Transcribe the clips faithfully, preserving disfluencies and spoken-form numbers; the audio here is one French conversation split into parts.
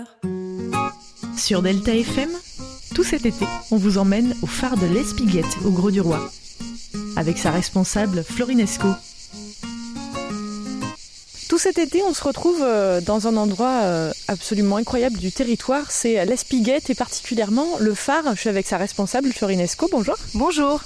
Sur Delta F M, tout cet été, on vous emmène au phare de l'Espiguette, au Grau-du-Roi, avec sa responsable Florinesco. Tout cet été, on se retrouve dans un endroit absolument incroyable du territoire, c'est l'Espiguette et particulièrement le phare. Je suis avec sa responsable Florinesco, bonjour. Bonjour.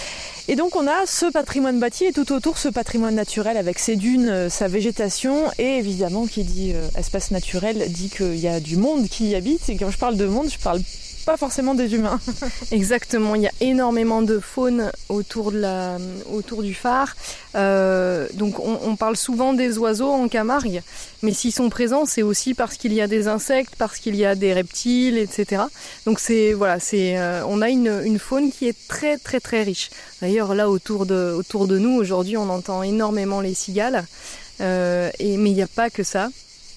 Et donc on a ce patrimoine bâti et tout autour ce patrimoine naturel avec ses dunes, sa végétation et évidemment qui dit euh, espace naturel dit qu'il y a du monde qui y habite et quand je parle de monde je parle pas forcément des humains. Exactement, il y a énormément de faune autour, de la, autour du phare. Euh, donc on, on parle souvent des oiseaux en Camargue, mais s'ils sont présents, c'est aussi parce qu'il y a des insectes, parce qu'il y a des reptiles, et cetera. Donc c'est voilà, c'est euh, on a une, une faune qui est très très très riche. D'ailleurs là autour de autour de nous aujourd'hui, on entend énormément les cigales, euh, et mais il n'y a pas que ça.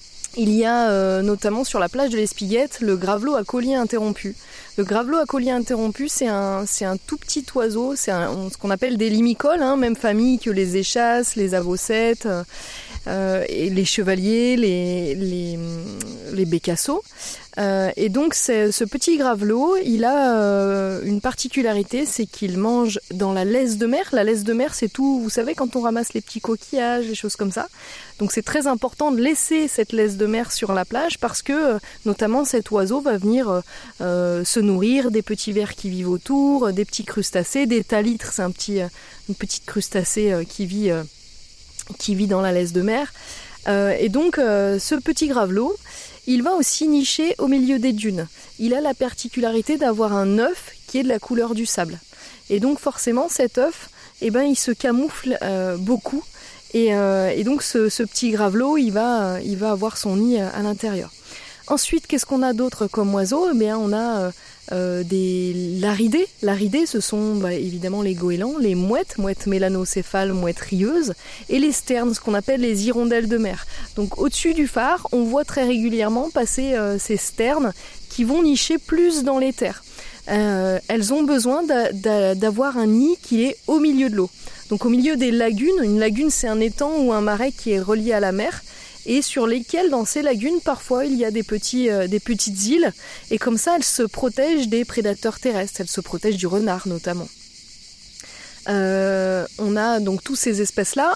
Il y a euh, notamment sur la plage de l'Espiguette le gravelot à collier interrompu. Le gravelot à collier interrompu, c'est un, c'est un tout petit oiseau, c'est un, ce qu'on appelle des limicoles, hein, même famille que les échasses, les avocètes, euh, et les chevaliers, les, les, les bécassos. Euh, et donc c'est, ce petit gravelot, il a euh, une particularité, c'est qu'il mange dans la laisse de mer. La laisse de mer, c'est tout, vous savez, quand on ramasse les petits coquillages, les choses comme ça. Donc c'est très important de laisser cette laisse de mer sur la plage parce que euh, notamment cet oiseau va venir euh, se nourrir des petits vers qui vivent autour, des petits crustacés, des talitres, c'est un petit, euh, une petite crustacée euh, qui vit, euh, qui vit dans la laisse de mer. Euh, et donc euh, ce petit gravelot, il va aussi nicher au milieu des dunes. Il a la particularité d'avoir un œuf qui est de la couleur du sable. Et donc forcément cet œuf, eh ben, il se camoufle euh, beaucoup. Et, euh, et donc ce, ce petit gravelot, il va, il va avoir son nid à, à l'intérieur. Ensuite, qu'est-ce qu'on a d'autre comme oiseaux ? Eh bien, on a euh, euh, des laridés. Laridés, ce sont bah, évidemment les goélands, les mouettes, mouettes mélanocéphales, mouettes rieuses, et les sternes, ce qu'on appelle les hirondelles de mer. Donc au-dessus du phare, on voit très régulièrement passer euh, ces sternes qui vont nicher plus dans les terres. Euh, elles ont besoin d'a, d'a, d'avoir un nid qui est au milieu de l'eau. Donc au milieu des lagunes, une lagune c'est un étang ou un marais qui est relié à la mer et sur lesquels dans ces lagunes parfois il y a des, petits, euh, des petites îles et comme ça elles se protègent des prédateurs terrestres, elles se protègent du renard notamment. Euh, on a donc toutes ces espèces-là.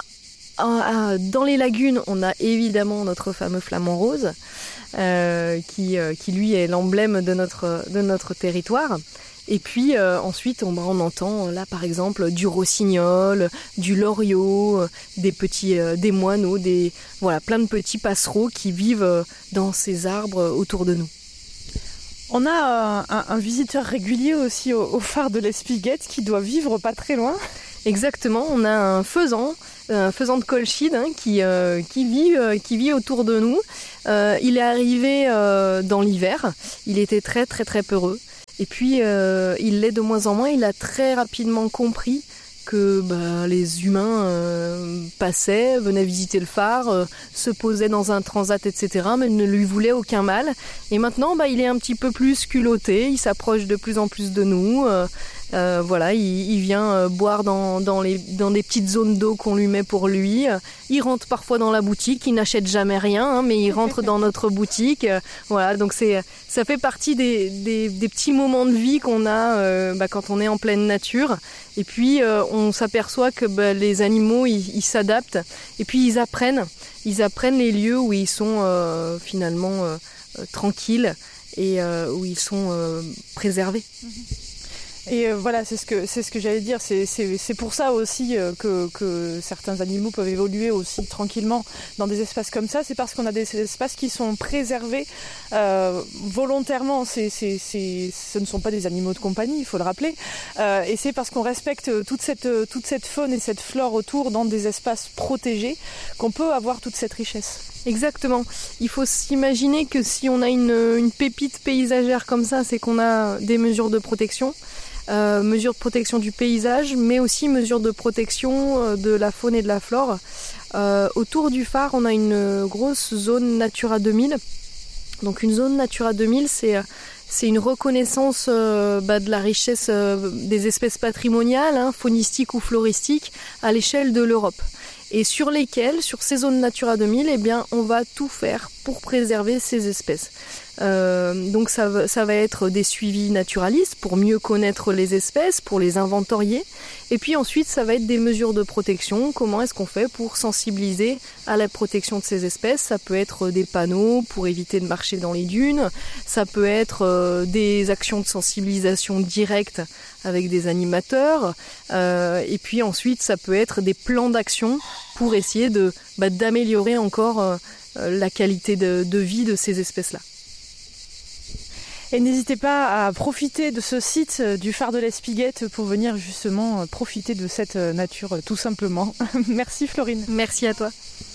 Dans les lagunes on a évidemment notre fameux flamant rose euh, qui, euh, qui lui est l'emblème de notre, de notre territoire. Et puis euh, ensuite on, on entend là par exemple du rossignol, du loriot, euh, des petits euh, des moineaux, des voilà plein de petits passereaux qui vivent euh, dans ces arbres autour de nous. On a euh, un, un visiteur régulier aussi au, au phare de l'Espiguette qui doit vivre pas très loin. Exactement, on a un faisan, un faisan de Colchide hein, qui euh, qui vit euh, qui vit autour de nous. Euh, il est arrivé euh, dans l'hiver, il était très très très peureux. Et puis euh, il l'est de moins en moins, il a très rapidement compris que bah, les humains euh, passaient, venaient visiter le phare, euh, se posaient dans un transat, et cetera, mais ne lui voulaient aucun mal. Et maintenant, bah, il est un petit peu plus culotté, il s'approche de plus en plus de nous. Euh, euh, voilà, il, il vient euh, boire dans, dans, les, dans des petites zones d'eau qu'on lui met pour lui. Il rentre parfois dans la boutique, il n'achète jamais rien, hein, mais il rentre dans notre boutique. Euh, voilà, donc c'est, ça fait partie des, des, des petits moments de vie qu'on a euh, bah, quand on est en pleine nature. Et puis euh, on s'aperçoit que bah, les animaux ils, ils s'adaptent et puis ils apprennent, ils apprennent les lieux où ils sont euh, finalement euh, euh, tranquilles et euh, où ils sont euh, préservés. Et euh, voilà, c'est ce que c'est ce que j'allais dire. C'est c'est c'est pour ça aussi euh, que que certains animaux peuvent évoluer aussi tranquillement dans des espaces comme ça. C'est parce qu'on a des espaces qui sont préservés euh, volontairement. C'est c'est c'est ce ne sont pas des animaux de compagnie, il faut le rappeler. Euh, et c'est parce qu'on respecte toute cette toute cette faune et cette flore autour dans des espaces protégés qu'on peut avoir toute cette richesse. Exactement. Il faut s'imaginer que si on a une, une pépite paysagère comme ça, c'est qu'on a des mesures de protection. Euh, mesures de protection du paysage, mais aussi mesures de protection de la faune et de la flore. Euh, autour du phare, on a une grosse zone Natura deux mille. Donc une zone Natura deux mille, c'est, c'est une reconnaissance euh, bah, de la richesse euh, des espèces patrimoniales, hein, faunistiques ou floristiques, à l'échelle de l'Europe. Et sur lesquelles, sur ces zones Natura deux mille, eh bien, on va tout faire pour préserver ces espèces. Euh, donc ça, ça va être des suivis naturalistes pour mieux connaître les espèces, pour les inventorier. Et puis ensuite, ça va être des mesures de protection. Comment est-ce qu'on fait pour sensibiliser à la protection de ces espèces? Ça peut être des panneaux pour éviter de marcher dans les dunes. Ça peut être euh, des actions de sensibilisation directe avec des animateurs. Euh, et puis ensuite, ça peut être des plans d'action pour essayer de, bah, d'améliorer encore euh, la qualité de, de vie de ces espèces-là. Et n'hésitez pas à profiter de ce site du phare de l'Espiguette pour venir justement profiter de cette nature tout simplement. Merci Florine. Merci à toi.